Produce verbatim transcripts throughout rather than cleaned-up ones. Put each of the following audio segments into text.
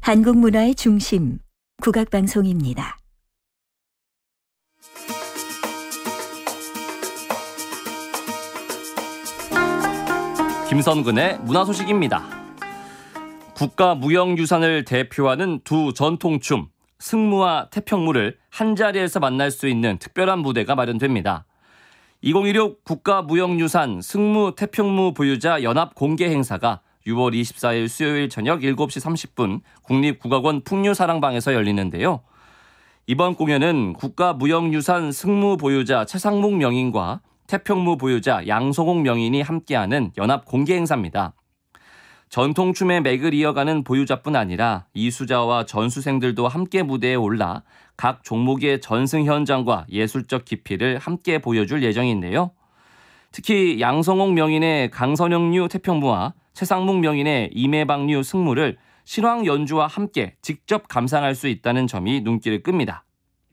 한국 문화의 중심, 국악방송입니다. 김선근의 문화소식입니다. 국가무형유산을 대표하는 두 전통춤, 승무와 태평무를 한자리에서 만날 수 있는 특별한 무대가 마련됩니다. 이천십육 국가무형유산 승무 태평무 보유자 연합 공개 행사가 유월 이십사일 수요일 저녁 일곱 시 삼십 분 국립국악원 풍류사랑방에서 열리는데요. 이번 공연은 국가무형유산 승무 보유자 최상목 명인과 태평무 보유자 양성옥 명인이 함께하는 연합 공개 행사입니다. 전통춤의 맥을 이어가는 보유자뿐 아니라 이수자와 전수생들도 함께 무대에 올라 각 종목의 전승 현장과 예술적 깊이를 함께 보여줄 예정인데요. 특히 양성옥 명인의 강선영류 태평무와 최상목 명인의 임해방류 승무를 실황 연주와 함께 직접 감상할 수 있다는 점이 눈길을 끕니다.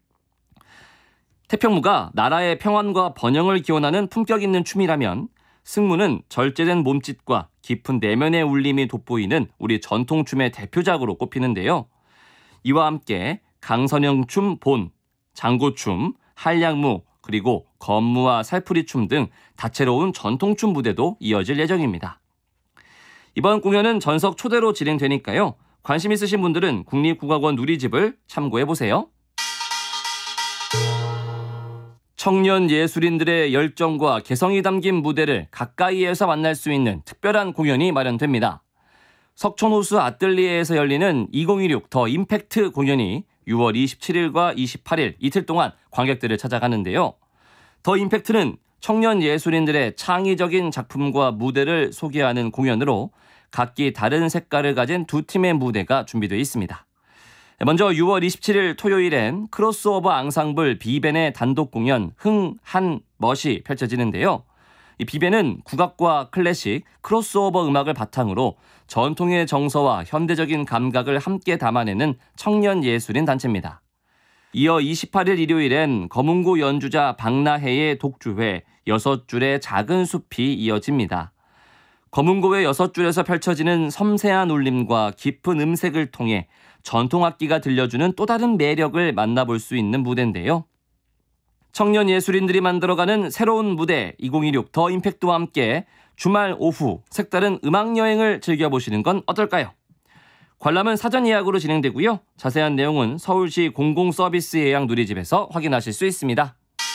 태평무가 나라의 평안과 번영을 기원하는 품격 있는 춤이라면 승무는 절제된 몸짓과 깊은 내면의 울림이 돋보이는 우리 전통춤의 대표작으로 꼽히는데요. 이와 함께 강선영춤 본, 장고춤, 한량무, 그리고 건무와 살풀이춤 등 다채로운 전통춤 무대도 이어질 예정입니다. 이번 공연은 전석 초대로 진행되니까요. 관심 있으신 분들은 국립국악원 누리집을 참고해보세요. 청년 예술인들의 열정과 개성이 담긴 무대를 가까이에서 만날 수 있는 특별한 공연이 마련됩니다. 석촌호수 아뜰리에에서 열리는 이천십육 더 임팩트 공연이 유월 이십칠일과 이십팔일 이틀 동안 관객들을 찾아가는데요. 더 임팩트는 청년 예술인들의 창의적인 작품과 무대를 소개하는 공연으로 각기 다른 색깔을 가진 두 팀의 무대가 준비되어 있습니다. 먼저 유월 이십칠일 토요일엔 크로스오버 앙상블 비벤의 단독 공연 흥, 한, 멋이 펼쳐지는데요. 이 비벤은 국악과 클래식, 크로스오버 음악을 바탕으로 전통의 정서와 현대적인 감각을 함께 담아내는 청년 예술인 단체입니다. 이어 이십팔일 일요일엔 검은고 연주자 박나혜의 독주회 여섯 줄의 작은 숲이 이어집니다. 검은고의 여섯 줄에서 펼쳐지는 섬세한 울림과 깊은 음색을 통해 전통악기가 들려주는 또 다른 매력을 만나볼 수 있는 무대인데요. 청년 예술인들이 만들어가는 새로운 무대 이천십육 더 임팩트와 함께 주말 오후 색다른 음악여행을 즐겨보시는 건 어떨까요? 관람은 사전 예약으로 진행되고요. 자세한 내용은 서울시 공공서비스 예약 누리집에서 확인하실 수 있습니다.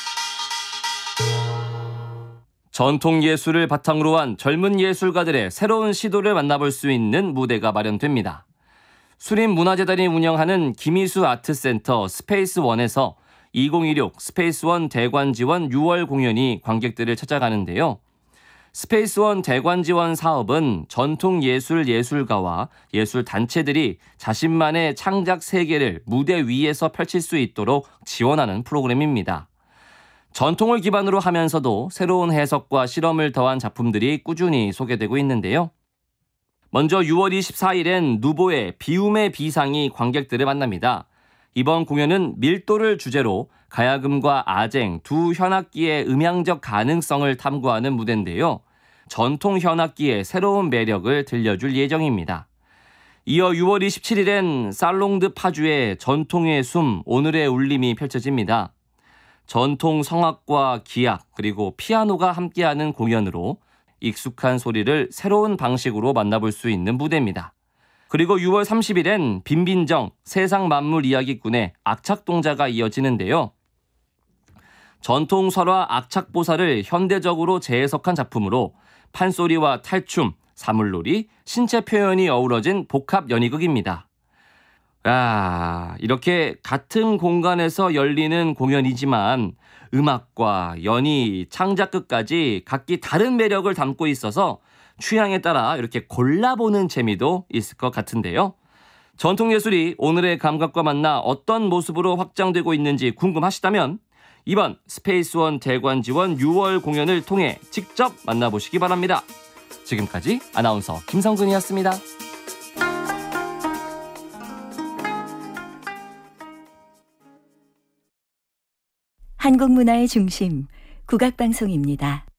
전통 예술을 바탕으로 한 젊은 예술가들의 새로운 시도를 만나볼 수 있는 무대가 마련됩니다. 수림문화재단이 운영하는 김희수 아트센터 스페이스원에서 이천십육 스페이스원 대관지원 유월 공연이 관객들을 찾아가는데요. 스페이스원 대관지원 사업은 전통예술 예술가와 예술단체들이 자신만의 창작 세계를 무대 위에서 펼칠 수 있도록 지원하는 프로그램입니다. 전통을 기반으로 하면서도 새로운 해석과 실험을 더한 작품들이 꾸준히 소개되고 있는데요. 먼저 유월 이십사일엔 누보의 비움의 비상이 관객들을 만납니다. 이번 공연은 밀도를 주제로 가야금과 아쟁 두 현악기의 음향적 가능성을 탐구하는 무대인데요. 전통 현악기의 새로운 매력을 들려줄 예정입니다. 이어 유월 이십칠일엔 살롱드 파주의 전통의 숨, 오늘의 울림이 펼쳐집니다. 전통 성악과 기악 그리고 피아노가 함께하는 공연으로 익숙한 소리를 새로운 방식으로 만나볼 수 있는 무대입니다. 그리고 유월 삼십일엔 빈빈정 세상 만물 이야기꾼의 악착동자가 이어지는데요. 전통 설화 악착보살을 현대적으로 재해석한 작품으로 판소리와 탈춤, 사물놀이, 신체 표현이 어우러진 복합 연희극입니다. 아, 이렇게 같은 공간에서 열리는 공연이지만 음악과 연희, 창작극까지 각기 다른 매력을 담고 있어서 취향에 따라 이렇게 골라보는 재미도 있을 것 같은데요. 전통예술이 오늘의 감각과 만나 어떤 모습으로 확장되고 있는지 궁금하시다면 이번 스페이스원 대관지원 유월 공연을 통해 직접 만나보시기 바랍니다. 지금까지 아나운서 김성근이었습니다. 한국 문화의 중심, 국악방송입니다.